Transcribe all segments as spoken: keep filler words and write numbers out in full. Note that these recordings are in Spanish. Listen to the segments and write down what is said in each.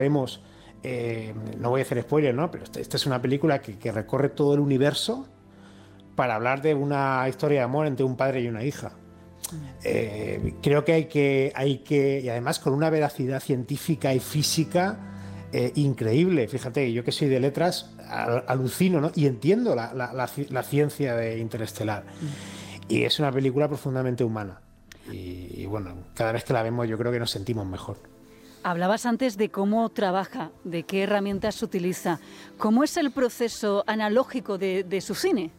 vemos, eh, no voy a hacer spoiler, ¿no? Pero esta, esta es una película que, que recorre todo el universo para hablar de una historia de amor entre un padre y una hija. Eh, creo que hay, que hay que, y además con una veracidad científica y física eh, increíble. Fíjate, yo que soy de letras, al, alucino, ¿no? Y entiendo la, la, la, la ciencia de Interestelar. Y es una película profundamente humana. Y, y bueno, cada vez que la vemos yo creo que nos sentimos mejor. Hablabas antes de cómo trabaja, de qué herramientas utiliza. ¿Cómo es el proceso analógico de, de su cine?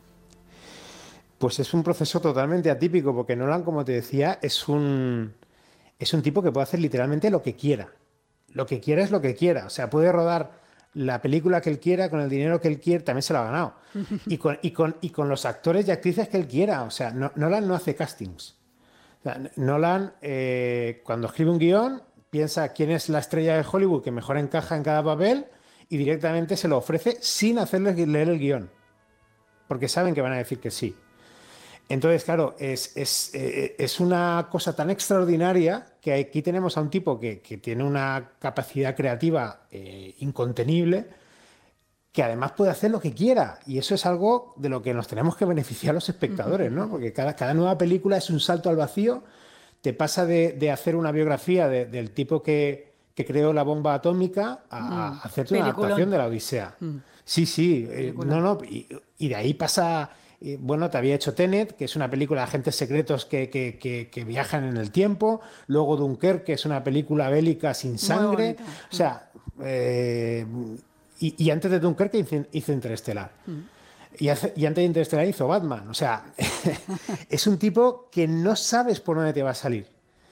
Pues es un proceso totalmente atípico, porque Nolan, como te decía, es un, es un tipo que puede hacer literalmente lo que quiera. Lo que quiera es lo que quiera. O sea, puede rodar la película que él quiera, con el dinero que él quiere, también se lo ha ganado. Y con, y con, y con los actores y actrices que él quiera. O sea, no, Nolan no hace castings. O sea, Nolan, eh, cuando escribe un guión, piensa quién es la estrella de Hollywood que mejor encaja en cada papel y directamente se lo ofrece sin hacerles leer el guión. Porque saben que van a decir que sí. Entonces, claro, es, es, eh, es una cosa tan extraordinaria que aquí tenemos a un tipo que, que tiene una capacidad creativa eh, incontenible, que además puede hacer lo que quiera. Y eso es algo de lo que nos tenemos que beneficiar los espectadores, ¿no? Porque cada, cada nueva película es un salto al vacío. Te pasa de, de hacer una biografía de, del tipo que, que creó la bomba atómica a, Mm. a hacerte una Peliculón. adaptación de la Odisea. Mm. Sí, sí. eh, Película. no, no. Y, y de ahí pasa... eh, Bueno, te había hecho Tenet, que es una película de agentes secretos que, que, que, que viajan en el tiempo. Luego Dunkerque, que es una película bélica sin sangre. bonita. O sea, eh, y, y antes de Dunkerque hizo, hizo Interestelar. Y, hace- y antes de Interestelar hizo Batman. O sea, es un tipo que no sabes por dónde te va a salir.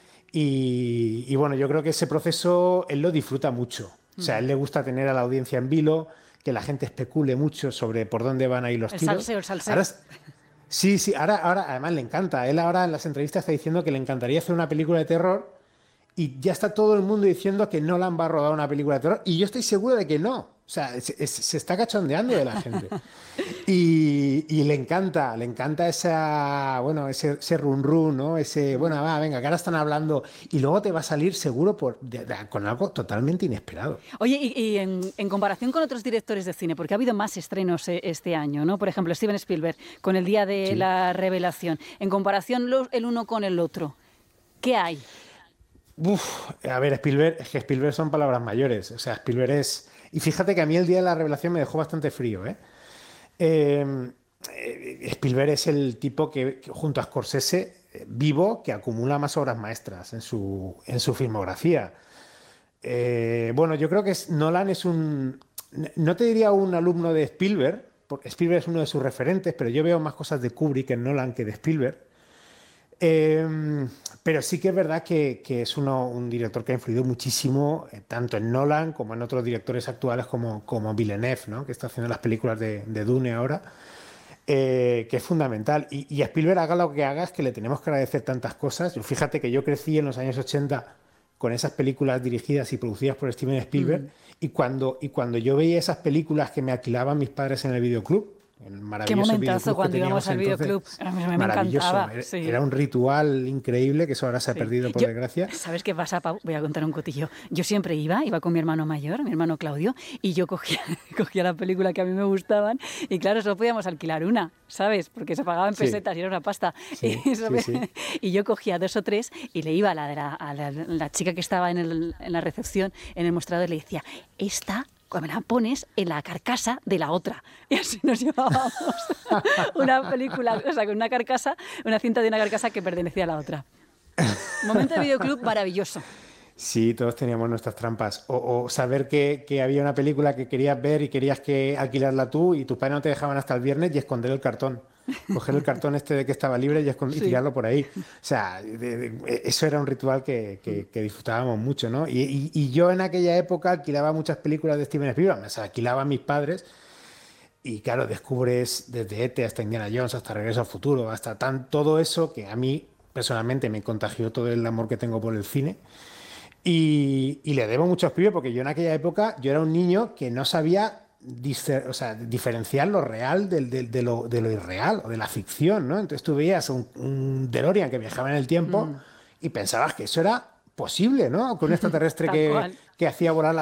Y, y bueno, yo creo que ese proceso él lo disfruta mucho. O sea, a él le gusta tener a la audiencia en vilo, que la gente especule mucho sobre por dónde van a ir los El tiros. salseo, el salseo. Ahora es- sí, sí, ahora, ahora además le encanta. Él ahora en las entrevistas está diciendo que le encantaría hacer una película de terror y ya está todo el mundo diciendo que Nolan va a rodar una película de terror y yo estoy seguro de que no. O sea, es- es- se está cachondeando de la gente. Y, y le encanta, le encanta esa, bueno, ese, ese run run, ¿no? Ese, bueno, va, venga, que ahora están hablando y luego te va a salir seguro por, de- de- con algo totalmente inesperado. Oye, y, y en, en comparación con otros directores de cine, porque ha habido más estrenos eh, este año, ¿no? Por ejemplo, Steven Spielberg, con el Día de Sí. la Revelación. En comparación lo- el uno con el otro, ¿qué hay? Uf, a ver, Spielberg, es que Spielberg son palabras mayores. O sea, Spielberg es. Y fíjate que a mí el día de la revelación me dejó bastante frío, ¿eh? Eh, eh, Spielberg es el tipo que, que junto a Scorsese, eh, vivo, que acumula más obras maestras en su, en su filmografía. Eh, bueno, yo creo que es- Nolan es un. No te diría un alumno de Spielberg, porque Spielberg es uno de sus referentes, pero yo veo más cosas de Kubrick en Nolan que de Spielberg. Eh, pero sí que es verdad que, que es uno, un director que ha influido muchísimo, eh, tanto en Nolan como en otros directores actuales como, como Villeneuve, ¿no? Que está haciendo las películas de, de Dune ahora, eh, que es fundamental. Y, y a Spielberg, haga lo que haga, es que le tenemos que agradecer tantas cosas. Yo, fíjate que yo crecí en los años ochenta con esas películas dirigidas y producidas por Steven Spielberg, Mm. y, cuando, y cuando yo veía esas películas que me alquilaban mis padres en el videoclub, el Qué maravilloso momentazo videoclub que cuando íbamos teníamos al entonces, videoclub. A mí me maravilloso. encantaba. Era, Sí. era un ritual increíble que eso ahora se ha Sí. perdido, por Yo- desgracia. ¿Sabes qué pasa, Pau? Voy a contar un cotillo. Yo siempre iba, iba con mi hermano mayor, mi hermano Claudio, y yo cogía, cogía la película que a mí me gustaban, y claro, solo podíamos alquilar una, ¿sabes? Porque se pagaba en Sí. pesetas y era una pasta. Sí, y, eso sí, me- sí. y yo cogía dos o tres y le iba a la, de la, a la, la chica que estaba en, el- en la recepción, en el mostrador, y le decía, esta me la pones en la carcasa de la otra. Y así nos llevábamos una película, o sea, con una carcasa, una cinta de una carcasa que pertenecía a la otra. Momento de videoclub maravilloso. Sí, todos teníamos nuestras trampas. O, o saber que, que había una película que querías ver y querías que alquilarla tú y tus padres no te dejaban hasta el viernes y esconder el cartón. Coger el cartón este de que estaba libre y, escond- y Sí. tirarlo por ahí. O sea, de- de- eso era un ritual que, que- que disfrutábamos mucho, ¿no? Y, y- y yo en aquella época alquilaba muchas películas de Steven Spielberg, me las alquilaban mis padres. Y claro, descubres desde E T hasta Indiana Jones, hasta Regreso al Futuro, hasta tan, todo eso que a mí personalmente me contagió todo el amor que tengo por el cine. Y, y le debo mucho a Spielberg porque yo en aquella época yo era un niño que no sabía discer- o sea, diferenciar lo real del- del- de, lo, de lo irreal o de la ficción, ¿no? Entonces tú veías un, un DeLorean que viajaba en el tiempo y pensabas que eso era posible, ¿no? Con un extraterrestre Tal que, cual. que hacía volar la